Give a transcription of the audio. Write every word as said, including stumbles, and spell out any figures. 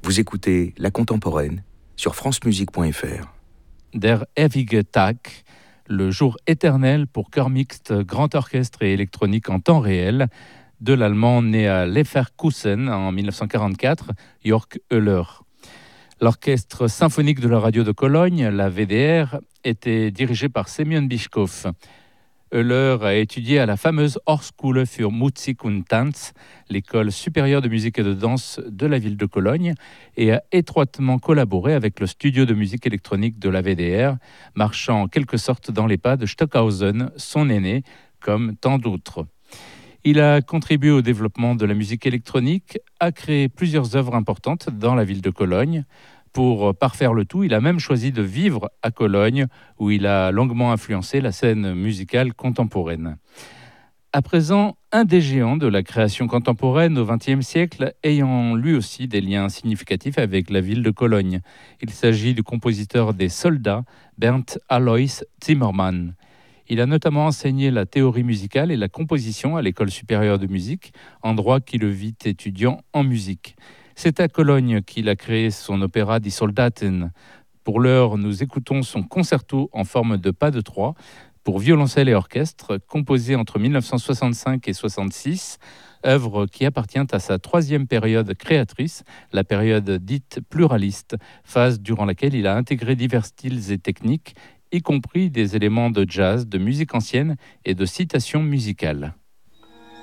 Vous écoutez La Contemporaine sur francemusique point f r. Der ewige Tag, le jour éternel pour chœur mixte, grand orchestre et électronique en temps réel, de l'allemand né à Leverkusen en dix-neuf cent quarante-quatre, Jörg Oehler. L'orchestre symphonique de la radio de Cologne, la V D R, était dirigé par Semyon Bischkow. Oehler a étudié à la fameuse Hochschule für Musik und Tanz, l'école supérieure de musique et de danse de la ville de Cologne, et a étroitement collaboré avec le studio de musique électronique de la V D R, marchant en quelque sorte dans les pas de Stockhausen, son aîné, comme tant d'autres. Il a contribué au développement de la musique électronique, a créé plusieurs œuvres importantes dans la ville de Cologne. Pour parfaire le tout, il a même choisi de vivre à Cologne, où il a longuement influencé la scène musicale contemporaine. À présent, un des géants de la création contemporaine au vingtième siècle, ayant lui aussi des liens significatifs avec la ville de Cologne. Il s'agit du compositeur des Soldats, Bernd Alois Zimmermann. Il a notamment enseigné la théorie musicale et la composition à l'École supérieure de musique, endroit qui le vit étudiant en musique. C'est à Cologne qu'il a créé son opéra Die Soldaten. Pour l'heure, nous écoutons son concerto en forme de pas de trois pour violoncelle et orchestre, composé entre dix-neuf cent soixante-cinq et soixante-six, œuvre qui appartient à sa troisième période créatrice, la période dite pluraliste, phase durant laquelle il a intégré divers styles et techniques, y compris des éléments de jazz, de musique ancienne et de citation musicale.